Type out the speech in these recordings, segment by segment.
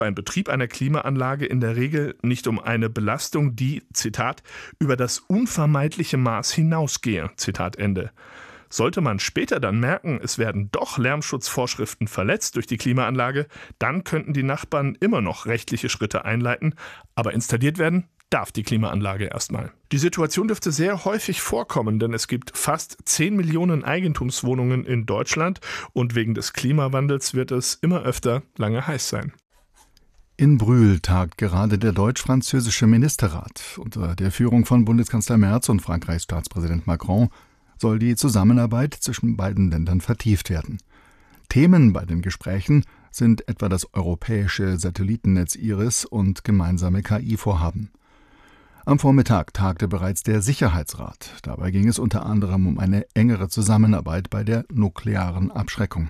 beim Betrieb einer Klimaanlage in der Regel nicht um eine Belastung, die, Zitat, über das unvermeidliche Maß hinausgehe, Zitat Ende. Sollte man später dann merken, es werden doch Lärmschutzvorschriften verletzt durch die Klimaanlage, dann könnten die Nachbarn immer noch rechtliche Schritte einleiten, aber installiert werden darf die Klimaanlage erstmal. Die Situation dürfte sehr häufig vorkommen, denn es gibt fast 10 Millionen Eigentumswohnungen in Deutschland und wegen des Klimawandels wird es immer öfter lange heiß sein. In Brühl tagt gerade der deutsch-französische Ministerrat. Unter der Führung von Bundeskanzler Merz und Frankreichs Staatspräsident Macron soll die Zusammenarbeit zwischen beiden Ländern vertieft werden. Themen bei den Gesprächen sind etwa das europäische Satellitennetz IRIS und gemeinsame KI-Vorhaben. Am Vormittag tagte bereits der Sicherheitsrat. Dabei ging es unter anderem um eine engere Zusammenarbeit bei der nuklearen Abschreckung.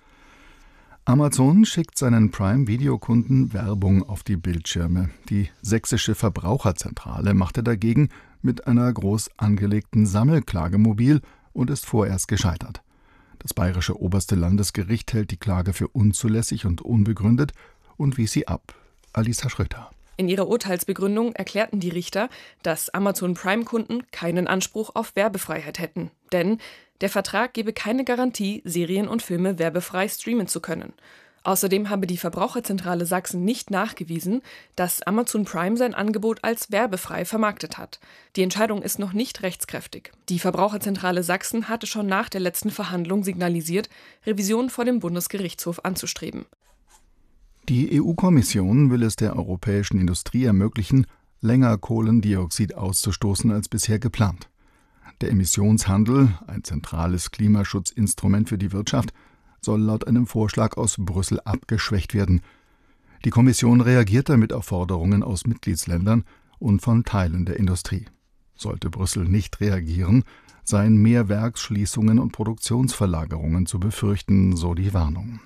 Amazon schickt seinen Prime-Video-Kunden Werbung auf die Bildschirme. Die sächsische Verbraucherzentrale machte dagegen mit einer groß angelegten Sammelklage mobil und ist vorerst gescheitert. Das bayerische oberste Landesgericht hält die Klage für unzulässig und unbegründet und wies sie ab. Alisa Schröter. In ihrer Urteilsbegründung erklärten die Richter, dass Amazon Prime-Kunden keinen Anspruch auf Werbefreiheit hätten. Denn der Vertrag gebe keine Garantie, Serien und Filme werbefrei streamen zu können. Außerdem habe die Verbraucherzentrale Sachsen nicht nachgewiesen, dass Amazon Prime sein Angebot als werbefrei vermarktet hat. Die Entscheidung ist noch nicht rechtskräftig. Die Verbraucherzentrale Sachsen hatte schon nach der letzten Verhandlung signalisiert, Revision vor dem Bundesgerichtshof anzustreben. Die EU-Kommission will es der europäischen Industrie ermöglichen, länger Kohlendioxid auszustoßen als bisher geplant. Der Emissionshandel, ein zentrales Klimaschutzinstrument für die Wirtschaft, soll laut einem Vorschlag aus Brüssel abgeschwächt werden. Die Kommission reagiert damit auf Forderungen aus Mitgliedsländern und von Teilen der Industrie. Sollte Brüssel nicht reagieren, seien mehr Werksschließungen und Produktionsverlagerungen zu befürchten, so die Warnung.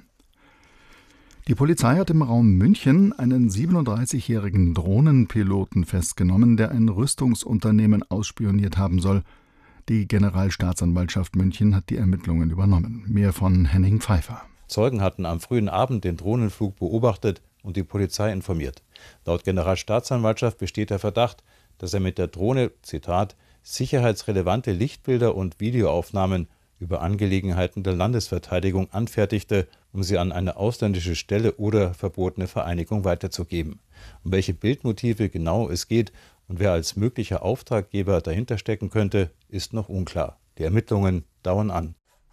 Die Polizei hat im Raum München einen 37-jährigen Drohnenpiloten festgenommen, der ein Rüstungsunternehmen ausspioniert haben soll. Die Generalstaatsanwaltschaft München hat die Ermittlungen übernommen. Mehr von Henning Pfeiffer. Zeugen hatten am frühen Abend den Drohnenflug beobachtet und die Polizei informiert. Laut Generalstaatsanwaltschaft besteht der Verdacht, dass er mit der Drohne, Zitat, sicherheitsrelevante Lichtbilder und Videoaufnahmen über Angelegenheiten der Landesverteidigung anfertigte, um sie an eine ausländische Stelle oder verbotene Vereinigung weiterzugeben. Um welche Bildmotive genau es geht und wer als möglicher Auftraggeber dahinter stecken könnte, ist noch unklar. Die Ermittlungen dauern an.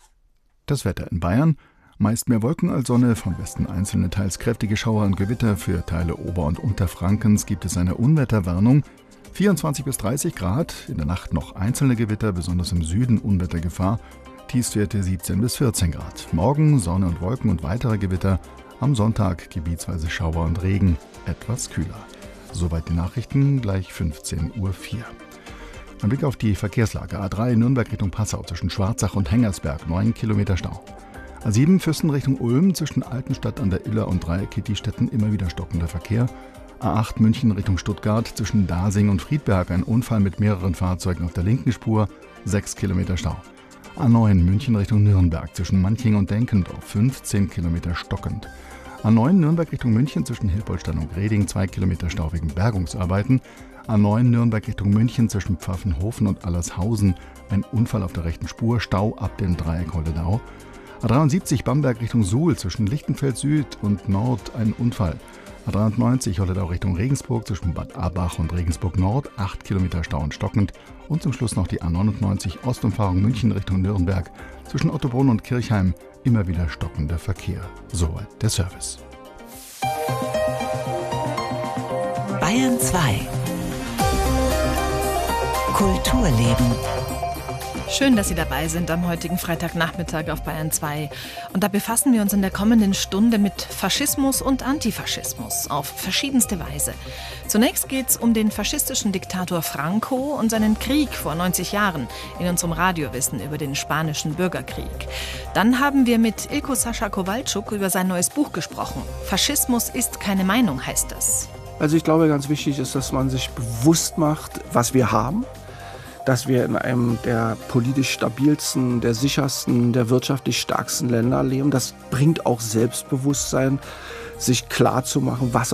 Das Wetter in Bayern: meist mehr Wolken als Sonne, von Westen einzelne teils kräftige Schauer und Gewitter. Für Teile Ober- und Unterfrankens gibt es eine Unwetterwarnung. 24 bis 30 Grad, in der Nacht noch einzelne Gewitter, besonders im Süden Unwettergefahr. Tiefstwerte 17 bis 14 Grad. Morgen Sonne und Wolken und weitere Gewitter. Am Sonntag gebietsweise Schauer und Regen, etwas kühler. Soweit die Nachrichten, gleich 15:04 Uhr. Ein Blick auf die Verkehrslage. A3 Nürnberg Richtung Passau zwischen Schwarzach und Hengersberg, 9 Kilometer Stau. A7 Füssen Richtung Ulm zwischen Altenstadt an der Iller und Dreieck Kittistetten immer wieder stockender Verkehr. A8 München Richtung Stuttgart zwischen Dasing und Friedberg ein Unfall mit mehreren Fahrzeugen auf der linken Spur, 6 Kilometer Stau. A9 München Richtung Nürnberg zwischen Manching und Denkendorf, 15 Kilometer stockend. A9 Nürnberg Richtung München zwischen Hilpoltstein und Greding, 2 Kilometer Stau wegen Bergungsarbeiten. A9 Nürnberg Richtung München zwischen Pfaffenhofen und Allershausen, ein Unfall auf der rechten Spur, Stau ab dem Dreieck Holledau. A73 Bamberg Richtung Suhl zwischen Lichtenfeld Süd und Nord, ein Unfall. A93 Holledau Richtung Regensburg zwischen Bad Abach und Regensburg Nord, 8 Kilometer Stau und stockend. Und zum Schluss noch die A99 Ostumfahrung München Richtung Nürnberg zwischen Ottobrunn und Kirchheim, immer wieder stockender Verkehr. Soweit der Service. Bayern 2 Kulturleben. Schön, dass Sie dabei sind am heutigen Freitagnachmittag auf Bayern 2. Und da befassen wir uns in der kommenden Stunde mit Faschismus und Antifaschismus auf verschiedenste Weise. Zunächst geht es um den faschistischen Diktator Franco und seinen Krieg vor 90 Jahren in unserem Radiowissen über den spanischen Bürgerkrieg. Dann haben wir mit Ilko Sascha Kowalczuk über sein neues Buch gesprochen. Faschismus ist keine Meinung, heißt das. Also ich glaube, ganz wichtig ist, dass man sich bewusst macht, was wir haben. Dass wir in einem der politisch stabilsten, der sichersten, der wirtschaftlich stärksten Länder leben. Das bringt auch Selbstbewusstsein. sich klar zu machen, was